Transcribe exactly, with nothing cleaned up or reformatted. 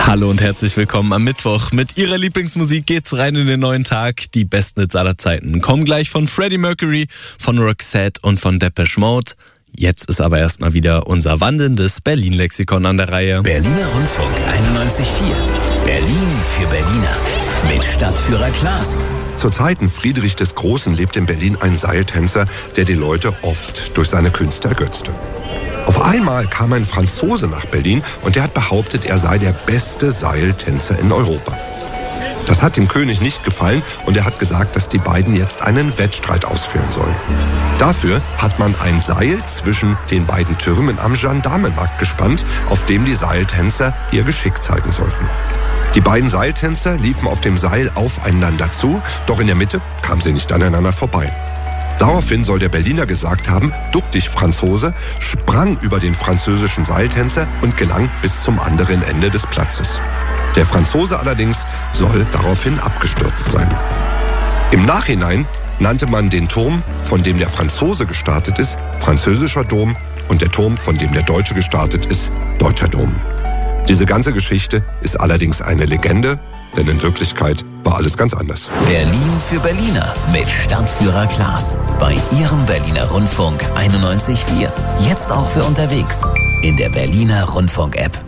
Hallo und herzlich willkommen am Mittwoch. Mit Ihrer Lieblingsmusik geht's rein in den neuen Tag. Die besten Hits aller Zeiten kommen gleich von Freddie Mercury, von Roxette und von Depeche Mode. Jetzt ist aber erstmal wieder unser wandelndes Berlin-Lexikon an der Reihe. Berliner Rundfunk einundneunzig Komma vier. Berlin für Berliner. Mit Stadtführer Klaas. Zu Zeiten Friedrich des Großen lebte in Berlin ein Seiltänzer, der die Leute oft durch seine Künste ergötzte. Auf einmal kam ein Franzose nach Berlin und der hat behauptet, er sei der beste Seiltänzer in Europa. Das hat dem König nicht gefallen und er hat gesagt, dass die beiden jetzt einen Wettstreit ausführen sollen. Dafür hat man ein Seil zwischen den beiden Türmen am Gendarmenmarkt gespannt, auf dem die Seiltänzer ihr Geschick zeigen sollten. Die beiden Seiltänzer liefen auf dem Seil aufeinander zu, doch in der Mitte kamen sie nicht aneinander vorbei. Daraufhin soll der Berliner gesagt haben, duck dich Franzose, sprang über den französischen Seiltänzer und gelang bis zum anderen Ende des Platzes. Der Franzose allerdings soll daraufhin abgestürzt sein. Im Nachhinein nannte man den Turm, von dem der Franzose gestartet ist, französischer Dom und der Turm, von dem der Deutsche gestartet ist, deutscher Dom. Diese ganze Geschichte ist allerdings eine Legende, denn in Wirklichkeit war alles ganz anders. Berlin für Berliner mit Stadtführer Klaas. Bei Ihrem Berliner Rundfunk einundneunzig Komma vier. Jetzt auch für unterwegs. In der Berliner Rundfunk-App.